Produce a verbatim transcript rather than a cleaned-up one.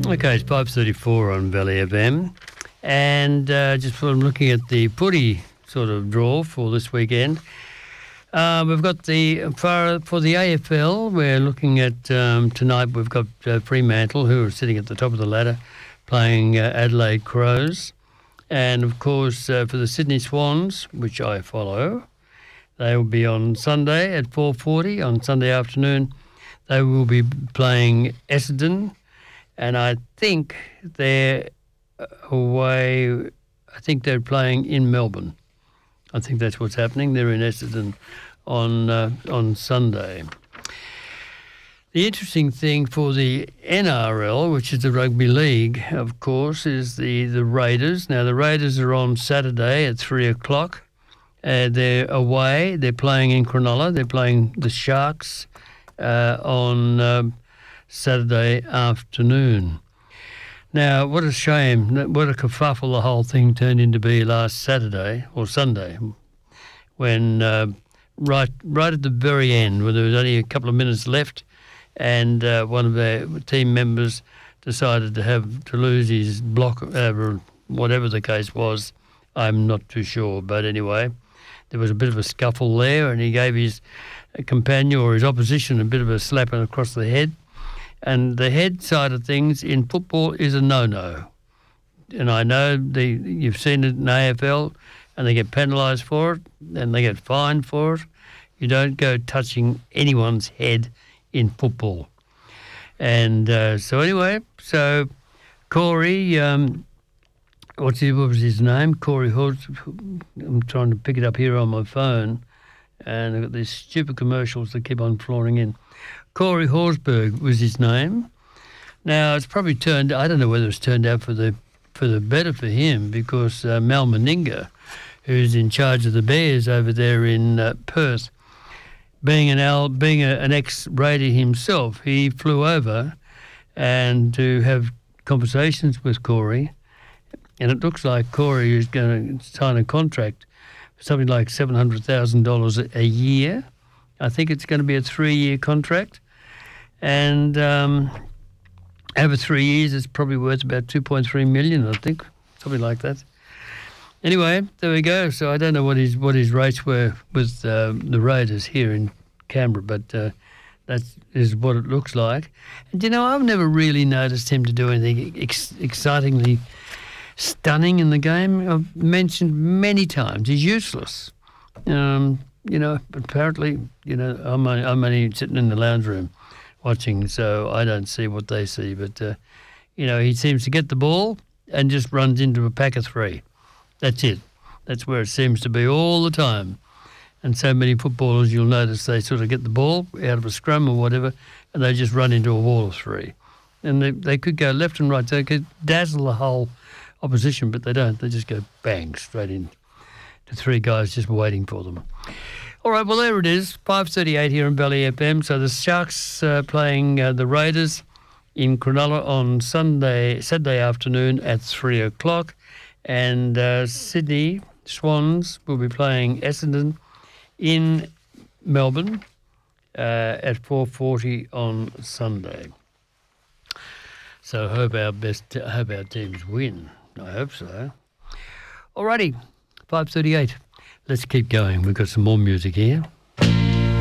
Okay, it's five thirty-four on Valley F M. And uh, just from looking at the footy sort of draw for this weekend, uh, we've got the, for, for the A F L, we're looking at, um, tonight we've got uh, Fremantle, who are sitting at the top of the ladder, playing uh, Adelaide Crows. And, of course, uh, for the Sydney Swans, which I follow, they will be on Sunday at four forty on Sunday afternoon. They will be playing Essendon, and I think they're away. I think they're playing in Melbourne. I think that's what's happening. They're in Essendon on uh, on Sunday. The interesting thing for the N R L, which is the rugby league, of course, is the, the Raiders. Now, the Raiders are on Saturday at three o'clock. Uh, they're away. They're playing in Cronulla. They're playing the Sharks uh, on um, Saturday afternoon. Now, what a shame, what a kerfuffle the whole thing turned into be last Saturday or Sunday when uh, right right at the very end, when there was only a couple of minutes left, and uh, one of their team members decided to have to lose his block, uh, whatever the case was. I'm not too sure, but anyway, there was a bit of a scuffle there, and he gave his companion or his opposition a bit of a slap across the head. And the head side of things in football is a no-no. And I know the you've seen it in A F L, and they get penalised for it, and they get fined for it. You don't go touching anyone's head in football. And uh, so anyway, so Corey, um, what's his, what was his name? Corey Hood. I'm trying to pick it up here on my phone, and I've got these stupid commercials that keep on flooring in. Corey Horsburgh was his name. Now, it's probably turned, I don't know whether it's turned out for the for the better for him, because uh, Mal Meninga, who's in charge of the Bears over there in uh, Perth, being an Al, being a, an ex-Raider himself, he flew over and to have conversations with Corey, and it looks like Corey is going to sign a contract for something like seven hundred thousand dollars a year. I think it's going to be a three-year contract. And um, over three years, it's probably worth about two point three million dollars, I think, something like that. Anyway, there we go. So I don't know what his what his rates were with uh, the Raiders here in Canberra, but uh, that is what it looks like. And, you know, I've never really noticed him to do anything ex- excitingly stunning in the game. I've mentioned many times he's useless. Um, you know, apparently, you know, I'm only, I'm only sitting in the lounge room watching, so I don't see what they see. But, uh, you know, he seems to get the ball and just runs into a pack of three. That's it. That's where it seems to be all the time. And so many footballers, you'll notice they sort of get the ball out of a scrum or whatever, and they just run into a wall of three. And they, they could go left and right. They could dazzle the whole opposition, but they don't. They just go bang, straight in to three guys just waiting for them. All right, well, there it is, five thirty-eight here in Valley F M. So the Sharks uh, playing uh, the Raiders in Cronulla on Sunday, Saturday afternoon at three o'clock. And uh, Sydney Swans will be playing Essendon in Melbourne uh, at four forty on Sunday. So I hope our best, I hope our teams win. I hope so. All righty, five thirty-eight. Let's keep going. We've got some more music here.